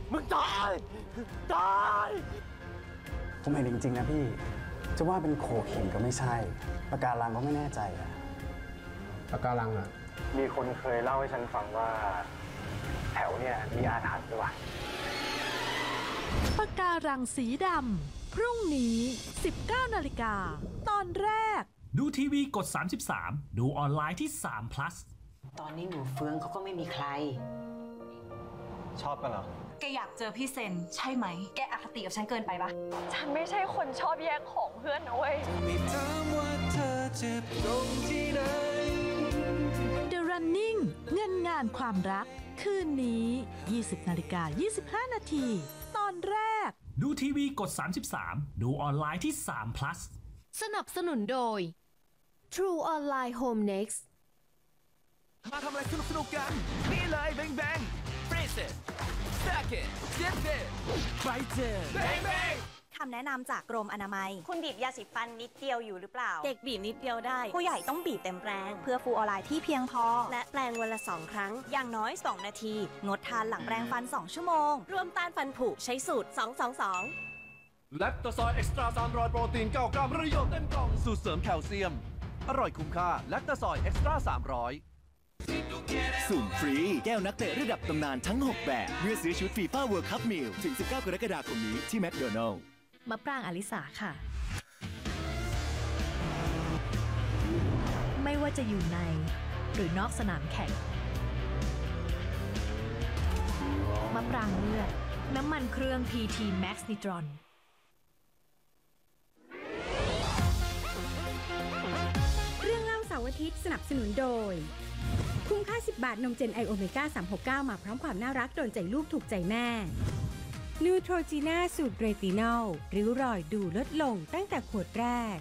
มึงตายผมเห็นจริงๆนะพี่ จะว่าเป็นโขกหินก็ไม่ใช่ปะการังก็ไม่แน่ใจอะปะการังอ่ะมีคนเคยเล่าให้ฉันฟังว่าแถวเนี่ยมีอาถรรพ์ด้วยปะการังสีดำพรุ่งนี้ 19 นาฬิกาตอนแรกดูทีวีกด 33 ดูออนไลน์ที่3 plus ตอนนี้หนูเฟืองเขาก็ไม่มีใครชอบกันเหรอแกอยากเจอพี่เซนใช่ไหมแกอคติกับฉันเกินไปปะฉันไม่ใช่คนชอบแย่งของเพื่อนนะเว้ย The Running เงินงานความรัก คืนนี้ 20 นาฬิกา 25 นาทีตอนแรกดูทีวีกด 33 ดูออนไลน์ที่3 plus สนับสนุนโดย True Online Home Next มาทำอะไรสนุกกันนี่เลยแบงแบงฟรีเซตสแต็กเกตเจ็บเจ็บไฟเจอร์แบงแบงคำแนะนำจากกรมอนามัยคุณบีบยาสีฟันนิดเดียวอยู่หรือเปล่าเด็กบีบนิดเดียวได้ผู้ใหญ่ต้องบีบเต็มแปรงเพื่อฟลูออไรด์ที่เพียงพอและแปรงวันละ2 ครั้งอย่างน้อย2 นาทีงดทานหลังแปรงฟัน2 ชั่วโมงรวมต้านฟันผุใช้สูตร222 แลคโตซอยเอ็กซ์ตร้า300โปรตีน9 กรัมประโยชน์เต็มกล่องสูตรเสริมแคลเซียมอร่อยคุ้มค่าแลคโตซอยเอ็กซ์ตร้า300 สุ่มฟรีแก้วนักเตะระดับตำนานทั้ง 6 แบบเมื่อซื้อชุดฟีฟ่าเวิลด์คัพมิลถึง 19 กรกฎาคมนี้ที่แมคโดนัลด์มะปรางอลิสาค่ะ ไม่ว่าจะอยู่ในหรือนอกสนามแข่งมะปรางเลือดน้ำมันเครื่อง PT Max Nitron เรื่องเล่าเสาร์อาทิตย์สนับสนุนโดยคุ้มค่า10 บาทนมเจนไอโอเมก้า369มาพร้อมความน่ารักโดนใจลูกถูกใจแม่นูโทรจีน่าสูตรเรตินอลริ้วรอยดูลดลงตั้งแต่ขวดแรก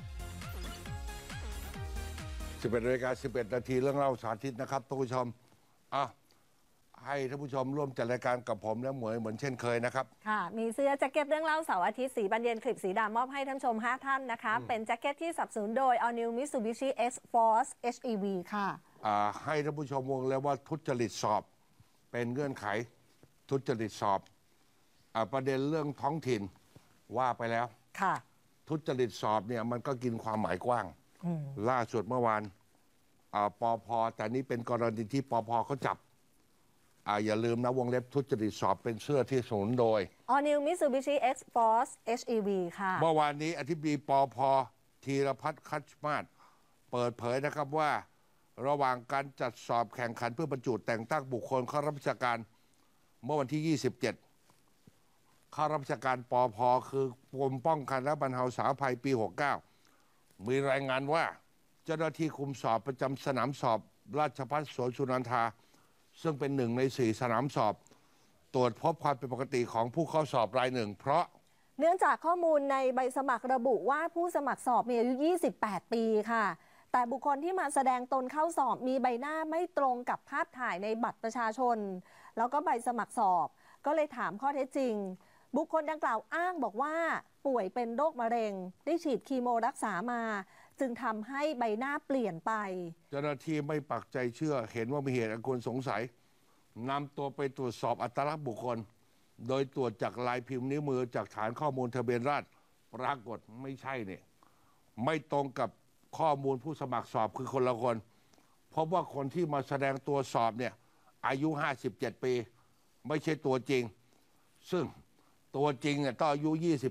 11:11 นาทีเรื่องเล่าสาธิตนะครับท่านผู้ชมให้ท่านผู้ชมร่วมจัดรายการกับผมและหมวยเหมือนเช่นเคยนะครับค่ะมีเสื้อแจ็คเก็ตเรื่องเล่าเสาร์อาทิตย์สีบานเย็นคลิปสีดำมอบให้ท่านผู้ชม5 ท่านนะคะเป็นแจ็คเก็ตที่สนับสนุนโดย All New Mitsubishi X-Force HEV ค่ะให้ท่านผู้ชมวงแล้วว่าทุจริตสอบเป็นเงื่อนไขทุจริตสอบประเด็นเรื่องท้องถิ่นว่าไปแล้วค่ะทุจริตสอบเนี่ยมันก็กินความหมายกว้างล่าสุดเมื่อวานปพแต่นี้เป็นกรณีที่ปพเขาจับอย่าลืมนะวงเล็บทุจริตสอบเป็นเสื้อที่สนับสนุนโดย All New Mitsubishi X-Force HEV ค่ะเมื่อวานนี้อธิบดีปพธีรพัฒน์คัชมาศเปิดเผยนะครับว่าระหว่างการจัดสอบแข่งขันเพื่อบรรจุแต่งตั้งบุคคลเข้ารับราชการเมื่อวันที่ 27ข้าราชการปพคือกรมป้องกันและบรรเทาสาธารณภัยปี 69มีรายงานว่าเจ้าหน้าที่คุมสอบประจำสนามสอบราชภัฏสวนสุนันทาซึ่งเป็น1 ใน 4สนามสอบตรวจพบความเป็นปกติของผู้เข้าสอบรายหนึ่งเพราะเนื่องจากข้อมูลในใบสมัครระบุว่าผู้สมัครสอบมีอายุ28 ปีค่ะแต่บุคคลที่มาแสดงตนเข้าสอบมีใบหน้าไม่ตรงกับภาพถ่ายในบัตรประชาชนแล้วก็ใบสมัครสอบก็เลยถามข้อเท็จจริงบุคคลดังกล่าวอ้างบอกว่าป่วยเป็นโรคมะเร็งได้ฉีดคีโมรักษามาจึงทำให้ใบหน้าเปลี่ยนไปเจ้าหน้าที่ไม่ปักใจเชื่อเห็นว่ามีเหตุอันควรสงสัยนำตัวไปตรวจสอบอัตลักษณ์บุคคลโดยตรวจจากลายพิมพ์นิ้วมือจากฐานข้อมูลทะเบียนราษฎร์ปรากฏไม่ใช่เนี่ยไม่ตรงกับข้อมูลผู้สมัครสอบคือคนละคนพบว่าคนที่มาแสดงตัวสอบเนี่ยอายุ57 ปีไม่ใช่ตัวจริงซึ่งตัวจริงเนี่ยต้องอายุ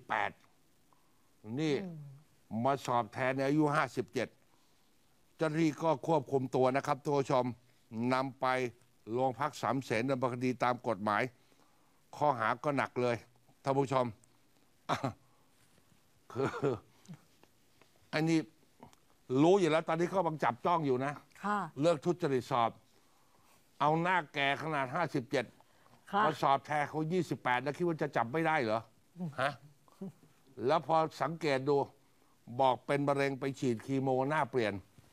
28นี่มาสอบแทนในอายุ57เจ้าหน้าที่ก็ควบคุมตัวนะครับตัวชมนำไปโรงพักสามเสนดำเนินคดีตามกฎหมายข้อหาก็หนักเลยท่านผู้ชมคืออันนี้รู้อยู่แล้วตอนนี้เขากำลังจับจ้องอยู่นะเลิกทุจริตสอบเอาหน้าแก่ขนาด57มาสอบแทนเขา28แล้วคิดว่าจะจับไม่ได้เหรอฮะแล้วพอสังเกตดูบอกเป็นมะเร็งไปฉีดคีโมหน้าเปลี่ยน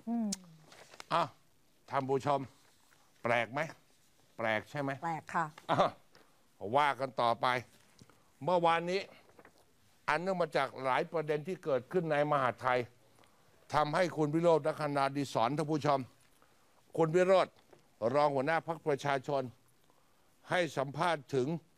ท่านผู้ชมแปลกไหมแปลกใช่ไหมแปลกค่ะว่ากันต่อไปเมื่อวานนี้อันเนื่องมาจากหลายประเด็นที่เกิดขึ้นในมหาดไทยทำให้คุณวิโรจน์ ลักษณะดิศรท่านผู้ชมคุณวิโรจน์รองหัวหน้าพรรคประชาชนให้สัมภาษณ์ถึง